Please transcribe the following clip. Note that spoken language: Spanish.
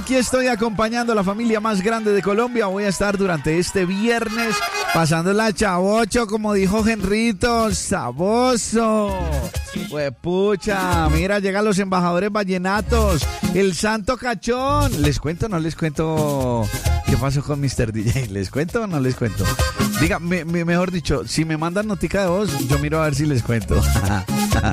aquí estoy acompañando a la familia más grande de Colombia. Voy a estar durante este viernes pasándola chavocho, como dijo Henrito, saboso. Pues pucha, mira, llegan los embajadores vallenatos, el Santo Cachón. ¿Les cuento o no les cuento qué pasó con Mr. DJ? ¿Les cuento o no les cuento? Diga, mejor dicho, si me mandan notica de voz, yo miro a ver si les cuento.